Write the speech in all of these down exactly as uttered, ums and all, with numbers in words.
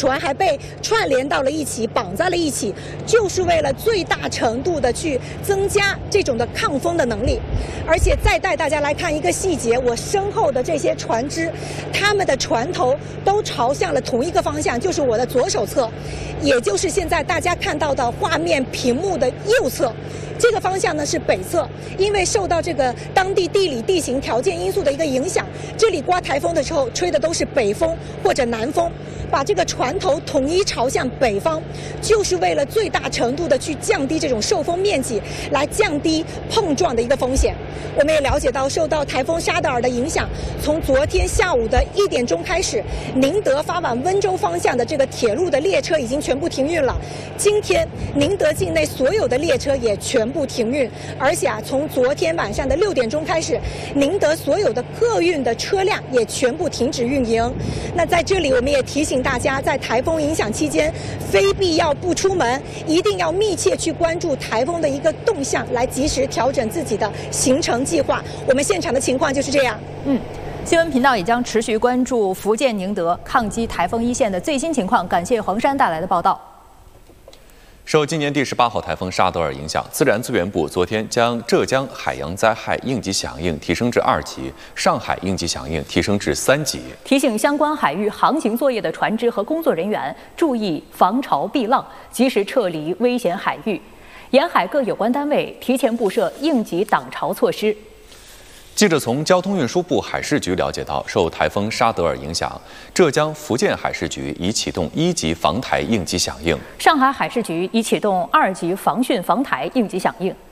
船还被串联到了一起，绑在了一起，就是为了最大程度的去增加这种的抗风的能力。而且再带大家来看一个细节，我身后的这些船只，它们的船头都朝向了同一个方向，就是我的左手侧，也就是现在大家看到的画面屏幕的右侧。这个方向呢是北侧，因为受到这个当地地理地形条件因素的一个影响，这里刮台风的时候吹的都是北风或者南风，把这个船头统一朝向北方，就是为了最大程度的去降低这种受风面积，来降低碰撞的一个风险。我们也了解到，受到台风沙德尔的影响，从昨天下午的一点钟开始，宁德发往温州方向的这个铁路的列车已经全部停运了。今天宁德境内所有的列车也全部停运，而且啊，从昨天晚上的六点钟开始，宁德所有的客运的车辆也全部停止运营。那在这里，我们也提醒大家，在台风影响期间，非必要不出门，一定要密切去关注台风的一个动向，来及时调整自己的行程计划。我们现场的情况就是这样。 嗯。新闻频道也将持续关注福建宁德抗击台风一线的最新情况。感谢黄山带来的报道。 受今年第十八号台风沙德尔影响，自然资源部昨天将浙江海洋灾害应急响应提升至二级，上海应急响应提升至三级， 提醒相关海域航行作业的船只和工作人员注意防潮避浪，及时撤离危险海域。沿海各有关单位提前布设应急挡潮措施。 记者从交通运输部海事局了解到，受台风沙德尔影响，浙江、福建海事局已启动一级防台应急响应， 上海海事局已启动二级防汛防台应急响应。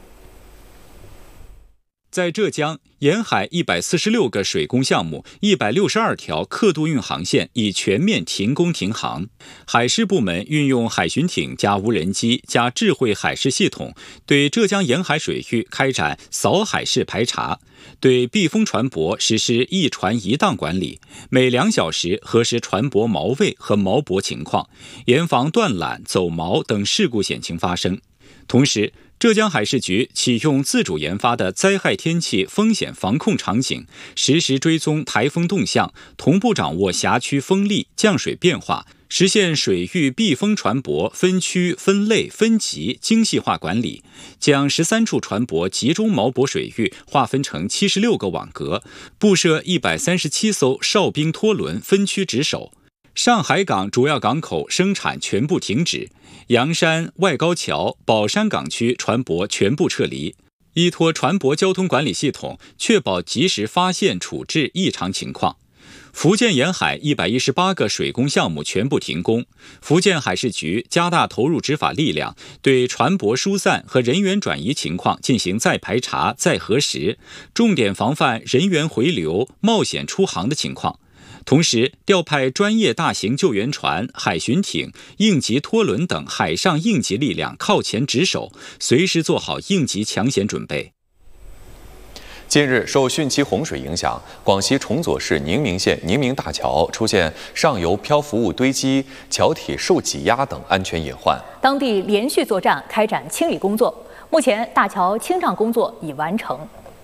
在浙江沿海一百四十六个水工项目、一百六十二条客渡运航线已全面停工停航。海事部门运用海巡艇加无人机加智慧海事系统，对浙江沿海水域开展扫海式排查，对避风船舶实施一船一档管理，每两小时核实船舶锚位和锚泊情况，严防断缆、走锚等事故险情发生。同时，浙江海事局启用自主研发的灾害天气风险防控场景，实时追踪台风动向，同步掌握辖区风力、降水变化，实现水域避风船舶分区、分类、分级精细化管理，将十三处船舶集中锚泊水域划分成七十六个网格，布设一百三十七艘哨兵拖轮分区值守。上海港主要港口生产全部停止，洋山、外高桥、宝山港区船舶全部撤离，依托船舶交通管理系统，确保及时发现处置异常情况。福建沿海一百一十八个水工项目全部停工，福建海事局加大投入执法力量，对船舶疏散和人员转移情况进行再排查、再核实，重点防范人员回流、冒险出航的情况。同时，调派专业大型救援船、海巡艇、应急拖轮等海上应急力量靠前值守，随时做好应急抢险准备。 近日，受汛期洪水影响，广西崇左市宁明县宁明大桥出现上游漂浮物堆积、桥体受挤压等安全隐患。 当地连续作战，开展清理工作。目前，大桥清障工作已完成。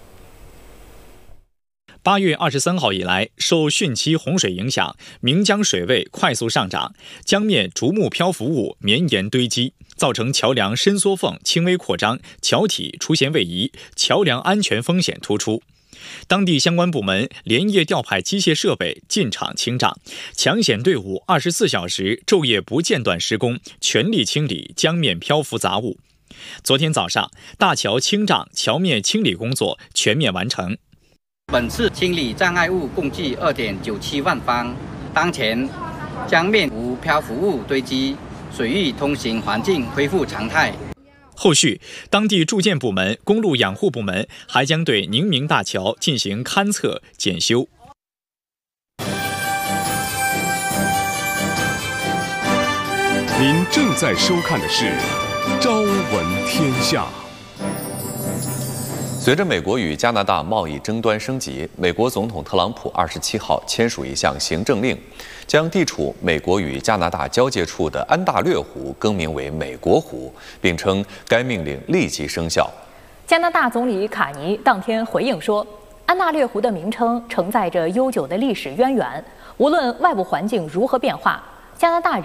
八月二十三号以来，受汛期洪水影响，岷江水位快速上涨，江面竹木漂浮物绵延堆积，造成桥梁伸缩缝轻微扩张，桥体出现位移，桥梁安全风险突出。当地相关部门连夜调派机械设备进场清障，抢险队伍二十四小时昼夜不间断施工，全力清理江面漂浮杂物。昨天早上，大桥清障、桥面清理工作全面完成。 本次清理障碍物共计 二点九七万方，当前江面无漂浮物堆积，水域通行环境恢复常态。 后续，当地住建部门、公路养护部门还将对宁明大桥进行勘测检修。 您正在收看的是《朝闻天下》。 随着美国与加拿大贸易争端升级，美国总统特朗普二十七号签署一项行政令，将地处美国与加拿大交界处的安大略湖更名为美国湖，并称该命令立即生效。 加拿大总理卡尼当天回应说，安大略湖的名称承载着悠久的历史渊源，无论外部环境如何变化，加拿大人